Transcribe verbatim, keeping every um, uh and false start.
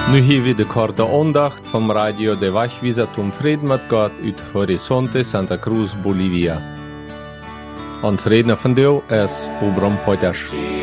Nu hier wieder korte aandacht vom Radio de Wachwieser zum Frieden mit Gott uit Horizonte Santa Cruz, Bolivia. Ons redner vandaag is Obram Potters.